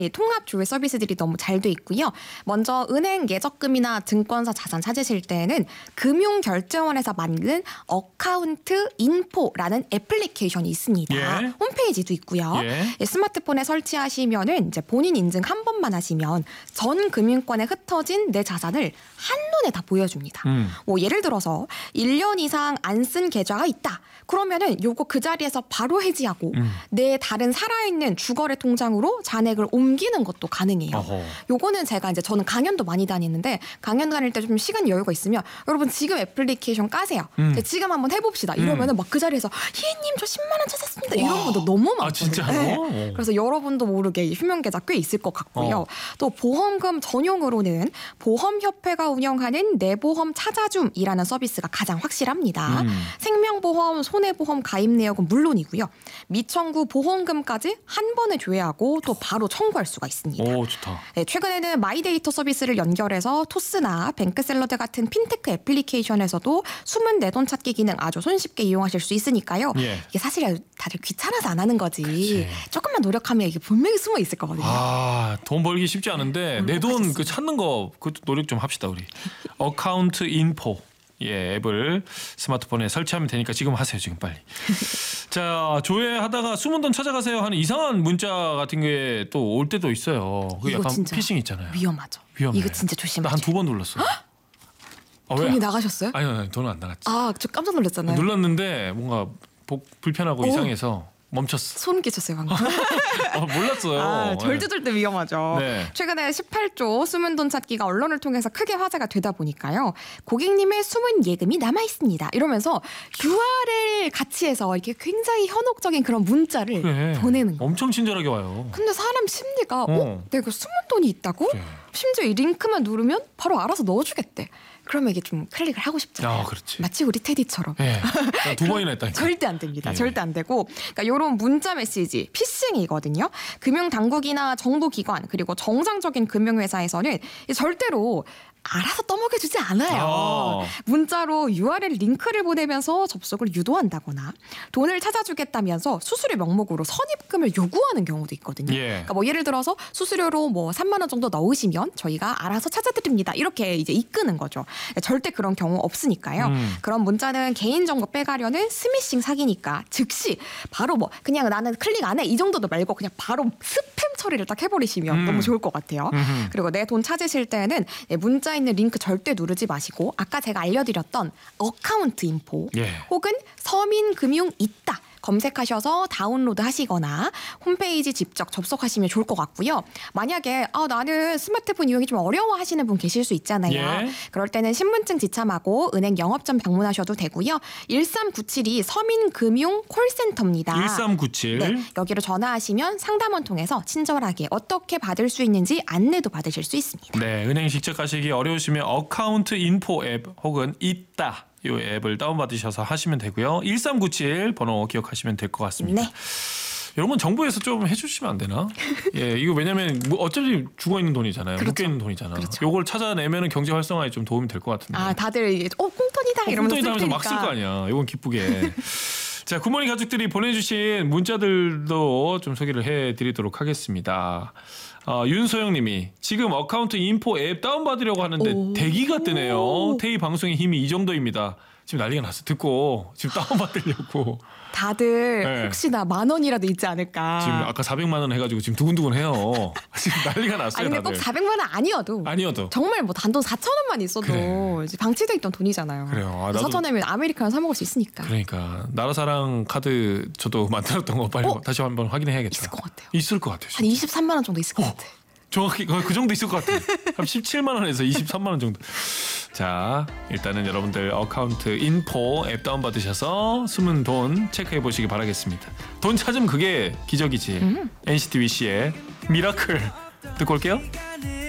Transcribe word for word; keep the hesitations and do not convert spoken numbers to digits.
예, 통합 조회 서비스들이 너무 잘 돼 있고요. 먼저 은행 예적금이나 증권사 자산 찾으실 때는 금융결제원에서 만든 어카운트 인포라는 애플리케이션이 있습니다. 예. 홈페이지도 있고요. 예. 예, 스마트폰에 설치하시면은 이제 본인 인증 한 번만 하시면 전 금융권에 흩어진 내 자산을 한눈에 다 보여줍니다. 음. 뭐 예를 들어서 일 년 이상 안 쓴 계좌가 있다. 그러면은 요거 그 자리에서 바로 해지하고 음. 내 다른 살아있는 주거래 통장으로 잔액을 옮기는 것도 가능해요. 어허. 요거는 제가 이제 저는 강연도 많이 다니는데 강연 다닐 때 좀 시간 여유가 있으면 여러분 지금 애플리케이션 까세요. 음. 이제 지금 한번 해봅시다. 이러면은 막 그 자리에서 희애님 저 십만 원 찾았습니다. 이런 와. 분도 너무 많거든요. 아, 진짜로? 네. 그래서 여러분도 모르게 휴면 계좌 꽤 있을 것 같고요. 어. 또 보험금 전용으로는 보험협회가 운영하는 내보험 찾아줌이라는 서비스가 가장 확실합니다. 음. 생명보험, 손해보험 가입 내역은 물론이고요. 미청구 보험금까지 한 번에 조회하고 또 바로 청구할 수가 있습니다. 오, 좋다. 네, 최근에는 마이데이터 서비스를 연결해서 토스나 뱅크샐러드 같은 핀테크 애플리케이션에서도 숨은 내 돈 찾기 기능 아주 손쉽게 이용하실 수 있으니까요. 예. 이게 사실 다들 귀찮아서 안 하는 거지. 그치. 조금만 노력하면 이게 분명히 숨어 있을 거거든요. 아, 돈 벌기 쉽지 않은데 내 돈 그 찾는 거 그것도 노력 좀 합시다 우리. 어카운트 인포. 예, 앱을 스마트폰에 설치하면 되니까 지금 하세요. 지금 빨리. 자, 조회하다가 숨은 돈 찾아가세요 하는 이상한 문자 같은 게 또 올 때도 있어요. 그 이거 약간 진짜 피싱 있잖아요. 위험하죠. 위험해. 이거 진짜 조심하세요. 한 두 번 눌렀어요. 아, 왜? 돈이 나가셨어요? 아니, 아니, 돈은 안 나갔지. 아, 저 깜짝 놀랐잖아요. 눌렀는데 뭔가 복, 불편하고 오. 이상해서 멈췄어. 소름 끼쳤어요 방금. 아, 몰랐어요. 아, 절 네. 뜯을 때 위험하죠. 네. 최근에 십팔 조 숨은 돈 찾기가 언론을 통해서 크게 화제가 되다 보니까요. 고객님의 숨은 예금이 남아 있습니다. 이러면서 유알엘 같이 해서 이렇게 굉장히 현혹적인 그런 문자를 그래. 보내는 거. 엄청 친절하게 와요. 근데 사람 심리가 어? 어. 내가 숨은 돈이 있다고? 그래. 심지어 이 링크만 누르면 바로 알아서 넣어주겠대. 그러면 이게 좀 클릭을 하고 싶잖아요. 아, 그렇지. 마치 우리 테디처럼. 예. 두 번이나 했다니까. 절대 안 됩니다. 예. 절대 안 되고, 그러니까 이런 문자 메시지 피싱이거든요. 금융 당국이나 정부 기관 그리고 정상적인 금융회사에서는 절대로 알아서 떠먹여주지 않아요. 아. 문자로 유알엘 링크를 보내면서 접속을 유도한다거나 돈을 찾아주겠다면서 수수료 명목으로 선입금을 요구하는 경우도 있거든요. 예. 그러니까 뭐 예를 들어서 수수료로 뭐 삼만 원 정도 넣으시면 저희가 알아서 찾아드립니다. 이렇게 이제 이끄는 거죠. 절대 그런 경우 없으니까요. 음. 그런 문자는 개인정보 빼가려는 스미싱 사기니까 즉시 바로 뭐 그냥 나는 클릭 안 해 이 정도도 말고 그냥 바로 스팸 처리를 딱 해버리시면 음. 너무 좋을 것 같아요. 음흠. 그리고 내 돈 찾으실 때는 문자 있는 링크 절대 누르지 마시고 아까 제가 알려드렸던 어카운트 인포 예. 혹은 서민금융 있다. 검색하셔서 다운로드 하시거나 홈페이지 직접 접속하시면 좋을 것 같고요. 만약에 아, 나는 스마트폰 이용이 좀 어려워 하시는 분 계실 수 있잖아요. 예. 그럴 때는 신분증 지참하고 은행 영업점 방문하셔도 되고요. 일삼구칠이 서민금융 콜센터입니다. 일삼구칠. 네, 여기로 전화하시면 상담원 통해서 친절하게 어떻게 받을 수 있는지 안내도 받으실 수 있습니다. 네, 은행 직접 가시기 어려우시면 어카운트 인포 앱 혹은 있다. 이 앱을 다운받으셔서 하시면 되고요. 일삼구칠 번호 기억하시면 될 것 같습니다. 네. 이런 건 정부에서 좀 해주시면 안 되나? 예, 이거 왜냐면 뭐 어차피 죽어 있는 돈이잖아요. 그렇죠. 묶여 있는 돈이잖아. 그렇죠. 요걸 찾아내면 경제 활성화에 좀 도움이 될 것 같은데. 아, 다들 이게 어 콩톤이다 이러면서 홈페이지 하면서 쓸 막 쓸 거 테니까. 아니야. 이건 기쁘게. 자, 굿모닝 가족들이 보내주신 문자들도 좀 소개를 해드리도록 하겠습니다. 어, 윤소영님이 지금 어카운트 인포 앱 다운받으려고 하는데 오. 대기가 뜨네요. 테이 방송의 힘이 이 정도입니다. 지금 난리가 났어. 듣고 지금 다운받으려고. 다들 네. 혹시나 만 원이라도 있지 않을까. 지금 아까 사백만 원 해가지고 지금 두근두근해요. 지금 난리가 났어요. 아니 근데 다들. 꼭 사백만 원 아니어도 아니어도. 정말 뭐 단돈 사천 원만 있어도 그래. 이제 방치돼 있던 돈이잖아요. 그래요. 아, 나도- 사천 원이면 아메리카노 사 먹을 수 있으니까. 그러니까 나라사랑 카드 저도 만들었던 거 빨리 어? 다시 한번 확인해야겠다. 있을 것 같아요. 있을 것 같아요. 한 이십삼만 원 정도 있을 것 같아. 정확히 그 정도 있을 것 같아요. 한 십칠만 원에서 이십삼만 원 정도. 자, 일단은 여러분들 어카운트 인포 앱 다운받으셔서 숨은 돈 체크해 보시기 바라겠습니다. 돈 찾으면 그게 기적이지. 음. 엔시티 위시의 미라클 듣고 올게요.